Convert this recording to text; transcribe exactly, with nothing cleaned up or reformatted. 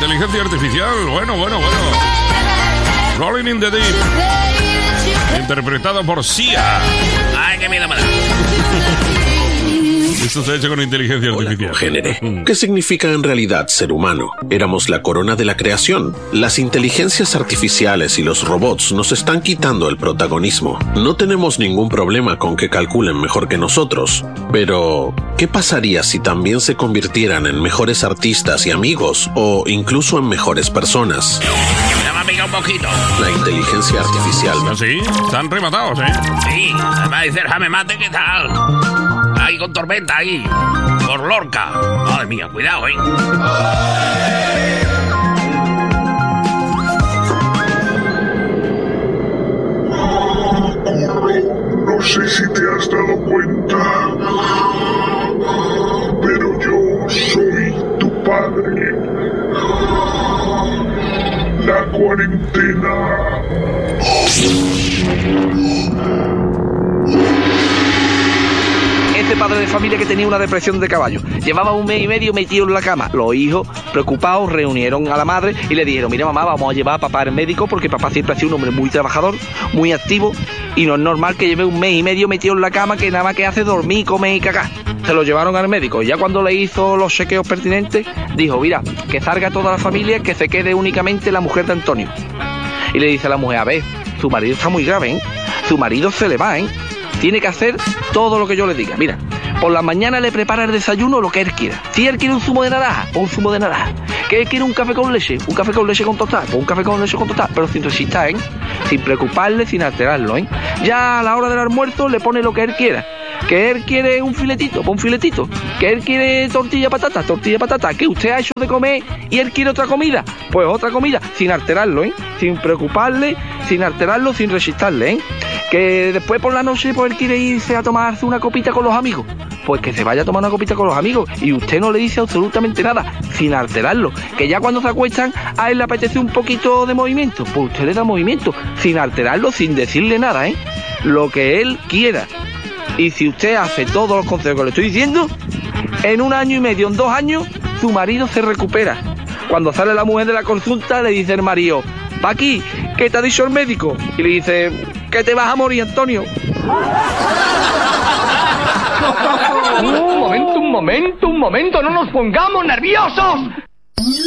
inteligencia artificial. Bueno, bueno, bueno. Rolling in the Deep. Interpretado por Sia. Ay, qué miedo me da. Esto se ha hecho con inteligencia artificial. Hola, congénere. ¿Qué significa en realidad ser humano? Éramos la corona de la creación. Las inteligencias artificiales y los robots nos están quitando el protagonismo. No tenemos ningún problema con que calculen mejor que nosotros. Pero, ¿qué pasaría si también se convirtieran en mejores artistas y amigos? O incluso en mejores personas. Ya me ha picado un poquito. La inteligencia artificial. ¿Ah, sí? Están rematados, ¿eh? Sí, me va a decir, ja, me mate, ¿qué tal? Ahí con tormenta, ahí. Por Lorca. Madre mía, cuidado, ¿eh? No sé si te has dado cuenta, pero yo soy tu padre. La cuarentena. Este padre de familia que tenía una depresión de caballo. Llevaba un mes y medio metido en la cama. Los hijos, preocupados, reunieron a la madre y le dijeron, mira mamá, vamos a llevar a papá al médico porque papá siempre ha sido un hombre muy trabajador, muy activo y no es normal que lleve un mes y medio metido en la cama que nada más que hace dormir, comer y cagar. Se lo llevaron al médico y ya cuando le hizo los chequeos pertinentes, dijo, mira, que salga toda la familia, que se quede únicamente la mujer de Antonio. Y le dice a la mujer, a ver, su marido está muy grave, ¿eh? Su marido se le va, ¿eh? Tiene que hacer todo lo que yo le diga. Mira, por la mañana le prepara el desayuno lo que él quiera. Si él quiere un zumo de naranja, un zumo de naranja. Que él quiere un café con leche, un café con leche con tostada, pues un café con leche con tostada, pero sin resistar, ¿eh? Sin preocuparle, sin alterarlo, ¿eh? Ya a la hora del almuerzo le pone lo que él quiera. Que él quiere un filetito, pues un filetito. Que él quiere tortilla patata, tortilla patata. Que usted ha hecho de comer y él quiere otra comida, pues otra comida, sin alterarlo, ¿eh? Sin preocuparle, sin alterarlo, sin resistarle, ¿eh? Que después por la noche pues él quiere irse a tomarse una copita con los amigos, pues que se vaya a tomar una copita con los amigos y usted no le dice absolutamente nada, sin alterarlo. Que ya cuando se acuestan a él le apetece un poquito de movimiento, pues usted le da movimiento, sin alterarlo, sin decirle nada, ¿eh? Lo que él quiera. Y si usted hace todos los consejos que le estoy diciendo, en un año y medio, en dos años, su marido se recupera. Cuando sale la mujer de la consulta le dice el marido, va aquí, ¿qué te ha dicho el médico? Y le dice, que te vas a morir, Antonio. Un momento, un momento, un momento, no nos pongamos nerviosos.